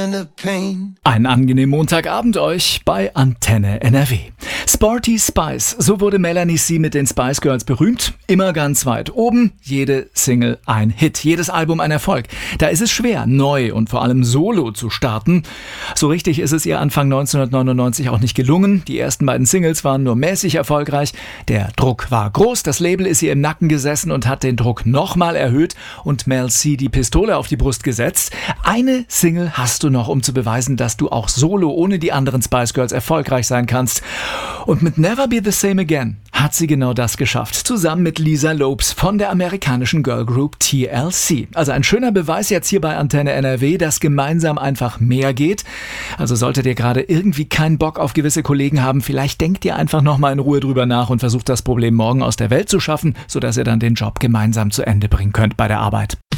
and the pain. Einen angenehmen Montagabend euch bei Antenne NRW. Sporty Spice, so wurde Melanie C. mit den Spice Girls berühmt. Immer ganz weit oben, jede Single ein Hit, jedes Album ein Erfolg. Da ist es schwer, neu und vor allem solo zu starten. So richtig ist es ihr Anfang 1999 auch nicht gelungen. Die ersten beiden Singles waren nur mäßig erfolgreich. Der Druck war groß, das Label ist ihr im Nacken gesessen und hat den Druck nochmal erhöht und Mel C. die Pistole auf die Brust gesetzt. Eine Single hast du noch, um zu beweisen, dass du auch solo ohne die anderen Spice Girls erfolgreich sein kannst. Und mit Never Be the Same Again hat sie genau das geschafft, zusammen mit Lisa Lopes von der amerikanischen Girlgroup TLC. Also ein schöner Beweis jetzt hier bei Antenne NRW, dass gemeinsam einfach mehr geht. Also solltet ihr gerade irgendwie keinen Bock auf gewisse Kollegen haben, vielleicht denkt ihr einfach nochmal in Ruhe drüber nach und versucht das Problem morgen aus der Welt zu schaffen, sodass ihr dann den Job gemeinsam zu Ende bringen könnt bei der Arbeit.